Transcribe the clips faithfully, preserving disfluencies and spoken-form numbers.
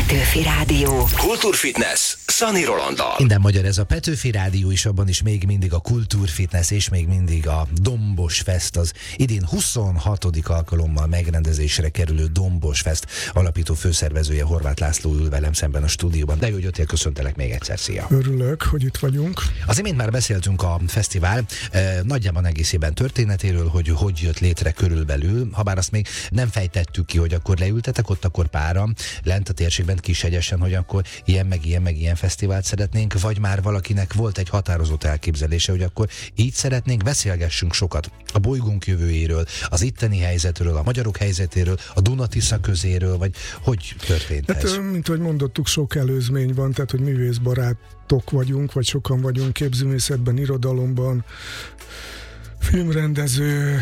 Petőfi Rádió. Kultúrfitness Szani Rolanddal. Minden magyar ez a Petőfi Rádió, és abban is még mindig a Kultúrfitness, és még mindig a Dombos Fest, az idén huszonhatodik alkalommal megrendezésre kerülő Dombos Fest alapító főszervezője Horváth László ül velem szemben a stúdióban. De jó, hogy jöttél, köszöntelek még egyszer, szia! Örülök, hogy itt vagyunk. Az imént már beszéltünk a fesztivál eh, nagyjában egészében történetéről, hogy hogy jött létre körülbelül, habár azt még nem fejtettük ki, hogy akkor leültetek ott akkor páran, lent a térségben Kishegyesen, hogy akkor ilyen meg ilyen meg ilyen fesztivált szeretnénk, vagy már valakinek volt egy határozott elképzelése, hogy akkor így szeretnénk, beszélgessünk sokat a bolygónk jövőjéről, az itteni helyzetről, a magyarok helyzetéről, a Duna-Tisza közéről, vagy hogy történt hát, ez? Mint ahogy mondottuk, sok előzmény van, tehát hogy művészbarátok vagyunk, vagy sokan vagyunk képzőművészetben, irodalomban, filmrendező,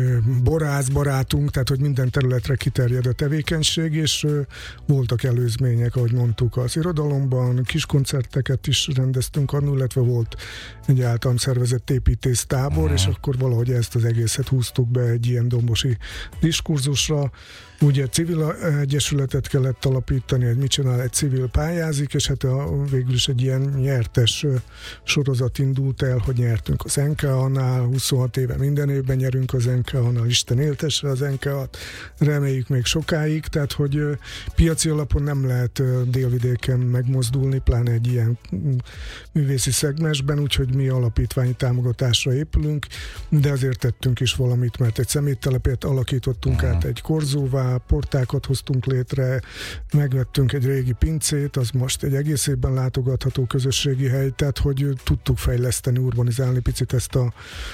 borász barátunk, tehát hogy minden területre kiterjed a tevékenység, és voltak előzmények, ahogy mondtuk, az irodalomban, kis koncerteket is rendeztünk annól, illetve volt egy általam szervezett építésztábor, uh-huh. és akkor valahogy ezt az egészet húztuk be egy ilyen dombosi diskurzusra. Ugye civil egyesületet kellett alapítani, hogy mit csinál, egy civil pályázik, és hát a, végül is egy ilyen nyertes sorozat indult el, hogy nyertünk az en ká á-nál, huszonhat éve minden évben nyerünk az en ká á-nál, Isten éltesse az en ká á-t, reméljük még sokáig, tehát hogy piaci alapon nem lehet Délvidéken megmozdulni, pláne egy ilyen művészi szegmensben, úgyhogy mi alapítványi támogatásra épülünk, de azért tettünk is valamit, mert egy szeméttelepet alakítottunk át egy korzóvá, portákat hoztunk létre, megvettünk egy régi pincét, az most egy egész évben látogatható közösségi hely, tehát hogy tudtuk fejleszteni, urbanizálni picit ezt a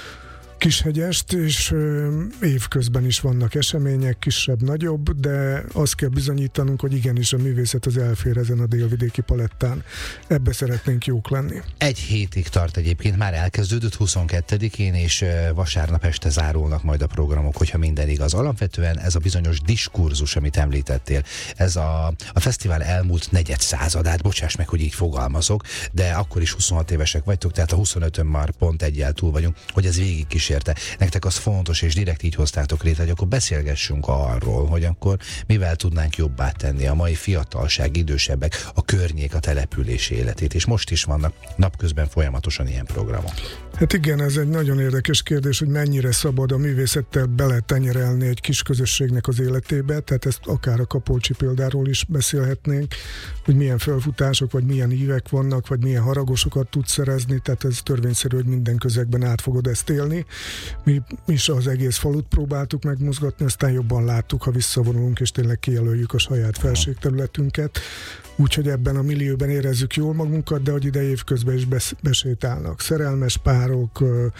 Kishegyest, és évközben is vannak események, kisebb-nagyobb, de azt kell bizonyítanunk, hogy igenis a művészet az elfér ezen a délvidéki palettán. Ebbe szeretnénk jók lenni. Egy hétig tart egyébként, már elkezdődött huszonkettedikén, és vasárnap este zárulnak majd a programok, hogyha minden igaz. Alapvetően ez a bizonyos diskurzus, amit említettél, ez a, a fesztivál elmúlt negyed századát, bocsáss meg, hogy így fogalmazok, de akkor is huszonhat évesek vagytok, tehát a huszonötön már pont egyel túl vagyunk, hogy ez végig kísérte. Nektek az fontos, és direkt így hoztátok létre, hogy akkor beszélgessünk arról, hogy akkor mivel tudnánk jobbá tenni a mai fiatalság, idősebbek, a környék, a település életét, és most is vannak napközben folyamatosan ilyen programok. Hát igen, ez egy nagyon érdekes kérdés, hogy mennyire szabad a művészettel beletenyerelni egy kis közösségnek az életébe, tehát ezt akár a Kapolcsi példáról is beszélhetnénk, hogy milyen felfutások, vagy milyen ívek vannak, vagy milyen haragosokat tudsz szerezni, tehát ez törvényszerű, hogy minden közegben át fogod ezt élni. Mi is az egész falut próbáltuk megmozgatni, aztán jobban láttuk, ha visszavonulunk, és tényleg kijelöljük a saját felségterületünket. Úgyhogy ebben a millióben érezzük jól magunkat, de hogy ide évközben is besz- besétálnak szerelmes párok,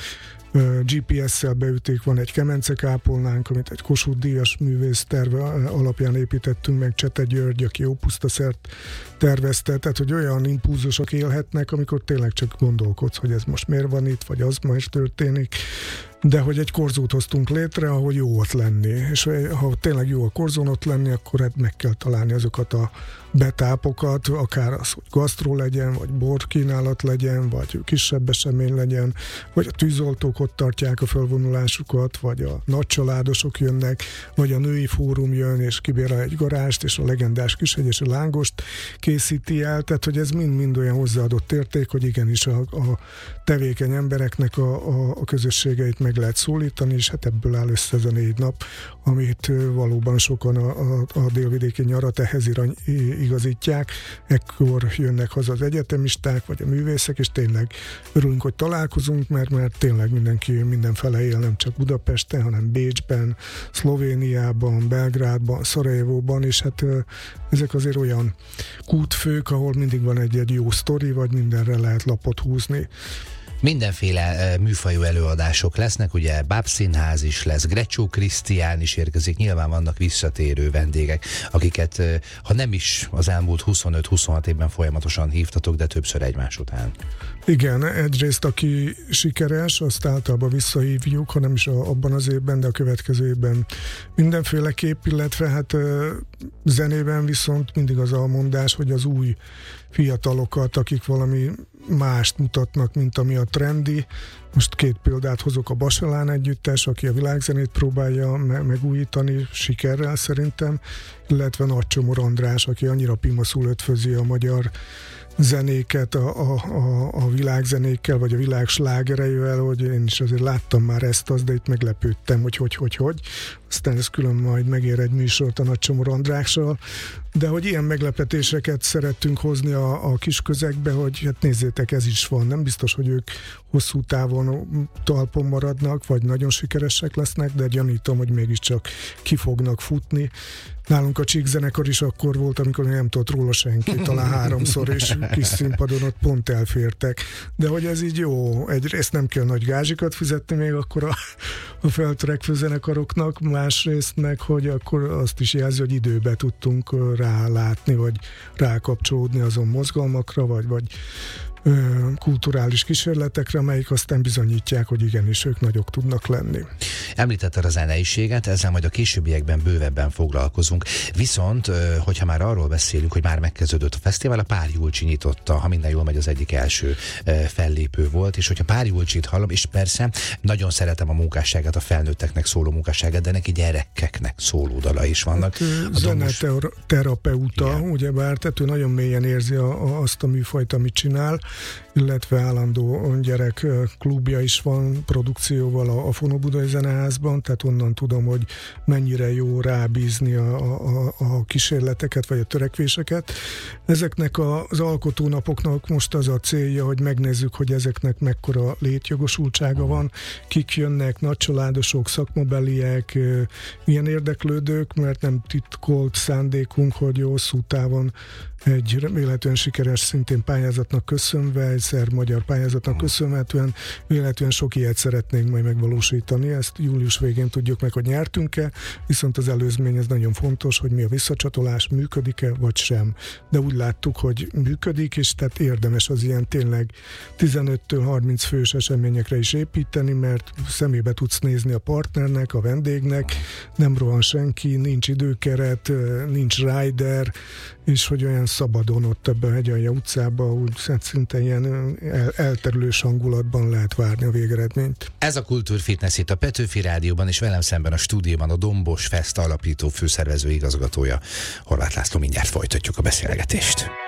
gé pé es-szel beüték, van egy kemencekápolnánk, amit egy Kossuth Díjas művész terve alapján építettünk meg, Csete György, aki Ópusztaszert tervezte, tehát hogy olyan impulzusok élhetnek, amikor tényleg csak gondolkodsz, hogy ez most miért van itt, vagy az ma is történik, de hogy egy korzót hoztunk létre, ahol jó ott lenni, és ha tényleg jó a korzón ott lenni, akkor hát meg kell találni azokat a betápokat, akár az, hogy gasztró legyen, vagy borkínálat legyen, vagy kisebb esemény legyen, vagy a tűzoltók ott tartják a felvonulásukat, vagy a nagycsaládosok jönnek, vagy a női fórum jön, és kibérel egy garást, és a legendás kishegyesi lángost készíti el, tehát hogy ez mind-mind olyan hozzáadott érték, hogy igenis a, a tevékeny embereknek a, a, a közösségeit meg lehet szólítani, és hát ebből áll össze ez a négy nap, amit valóban sokan a, a, a délvidéki nyarat ehhez irany, igazítják. Ekkor jönnek haza az egyetemisták, vagy a művészek, és tényleg örülünk, hogy találkozunk, mert, mert tényleg mindenki mindenfele él, nem csak Budapesten, hanem Bécsben, Szlovéniában, Belgrádban, Szarajevóban, és hát ezek azért olyan kútfők, ahol mindig van egy-egy jó sztori, vagy mindenre lehet lapot húzni. Mindenféle műfajú előadások lesznek, ugye Bábszínház is lesz, Grecsó Krisztián is érkezik, nyilván vannak visszatérő vendégek, akiket, ha nem is az elmúlt huszonöt-huszonhat évben folyamatosan hívtatok, de többször egymás után. Igen, egyrészt aki sikeres, azt általában visszahívjuk, ha nem is a, abban az évben, de a következő évben mindenféleképp, illetve hát zenében viszont mindig az a mondás, hogy az új fiatalokat, akik valami mást mutatnak, mint ami a trendi. Most két példát hozok, a Baselán együttes, aki a világzenét próbálja me- megújítani sikerrel szerintem, illetve Nagy Csomor András, aki annyira pimaszul ötvözi a magyar zenéket a, a, a, a világzenékkel, vagy a világ slágereivel, hogy én is azért láttam már ezt, az, de itt meglepődtem, hogy hogy, hogy, hogy. Aztán ez külön majd megér egy műsort a Nagy Csomor Andrással, de hogy ilyen meglepetéseket szerettünk hozni a, a kis közegbe, hogy hát nézzétek, ez is van. Nem biztos, hogy ők hosszú távon talpon maradnak, vagy nagyon sikeresek lesznek, de gyanítom, hogy mégiscsak ki fognak futni. Nálunk a Csík zenekar is akkor volt, amikor nem tudott róla senki, talán háromszor, és kis színpadon ott pont elfértek. De hogy ez így jó, egyrészt nem kell nagy gázsikat fizetni még akkor a, a feltörekvő zenekaroknak, másrészt meg, hogy akkor azt is jelzi, hogy időbe tudtunk rálátni, vagy rákapcsolódni azon mozgalmakra, vagy, vagy kulturális kísérletekre, amelyik aztán bizonyítják, hogy igenis ők nagyok tudnak lenni. Említetted a zeneiséget, ezzel majd a későbbiekben bővebben foglalkozunk. Viszont, hogyha már arról beszélünk, hogy már megkezdődött a fesztivál, a Pár Julcsi nyitotta, ha minden jól megy, az egyik első fellépő volt, és hogyha Pár Julcsit hallom, és persze nagyon szeretem a munkásságát, a felnőtteknek szóló munkásságát, de neki gyerekeknek szóló dala is vannak. Hát, zeneterapeuta, ugyebár, tehát ő nagyon mélyen érzi a, a, azt a műfajt, amit csinál, illetve állandó gyerek klubja is van produkcióval a, a Fonóbudai Zeneházban, tehát onnan tudom, hogy mennyire jó rábízni a, a, a kísérleteket, vagy a törekvéseket. Ezeknek az alkotónapoknak most az a célja, hogy megnézzük, hogy ezeknek mekkora létjogosultsága van, kik jönnek, nagycsaládosok, szakmabeliek, milyen érdeklődők, mert nem titkolt szándékunk, hogy hosszú távon egy remélhetően sikeres szintén pályázatnak köszönve, egy szerb-magyar pályázatnak köszönhetően véletlenül sok ilyet szeretnénk majd megvalósítani. Ezt július végén tudjuk meg, hogy nyertünk-e, viszont az előzmény ez nagyon fontos, hogy mi a visszacsatolás, működik-e, vagy sem. De úgy láttuk, hogy működik, és tehát érdemes az ilyen tényleg tizenöttől harminc fős eseményekre is építeni, mert szemébe tudsz nézni a partnernek, a vendégnek, nem rohan senki, nincs időkeret, nincs rider, és hogy olyan szabadon ott ebben a Hegyalja utcában, úgy szinte ilyen el, elterülős hangulatban lehet várni a végeredményt. Ez a Kultúrfitness itt a Petőfi Rádióban, és velem szemben a stúdióban a Dombos Fest alapító főszervező igazgatója, Horváth László. Mindjárt folytatjuk a beszélgetést.